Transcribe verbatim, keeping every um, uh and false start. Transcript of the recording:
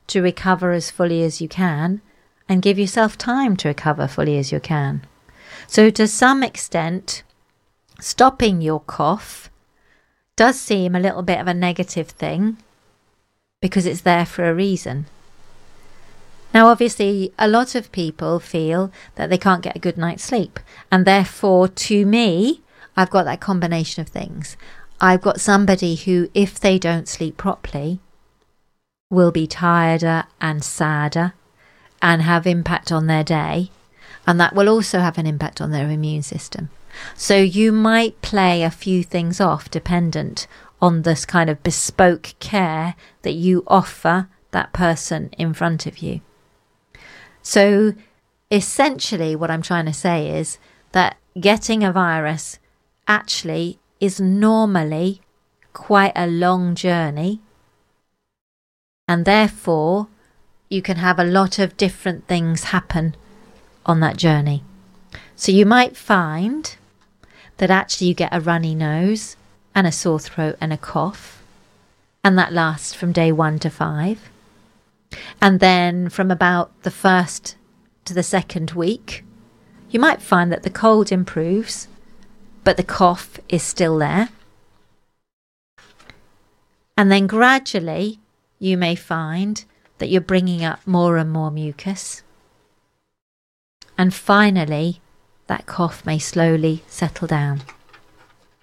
to recover as fully as you can and give yourself time to recover fully as you can. So to some extent, stopping your cough does seem a little bit of a negative thing because it's there for a reason. Now, obviously, a lot of people feel that they can't get a good night's sleep. And therefore, to me, I've got that combination of things. I've got somebody who, if they don't sleep properly, will be tireder and sadder and have impact on their day. And that will also have an impact on their immune system. So you might play a few things off dependent on this kind of bespoke care that you offer that person in front of you. So essentially what I'm trying to say is that getting a virus actually is normally quite a long journey, and therefore you can have a lot of different things happen on that journey. So you might find that actually you get a runny nose and a sore throat and a cough, and that lasts from day one to five. And then from about the first to the second week, you might find that the cold improves, but the cough is still there. And then gradually you may find that you're bringing up more and more mucus. And finally, that cough may slowly settle down.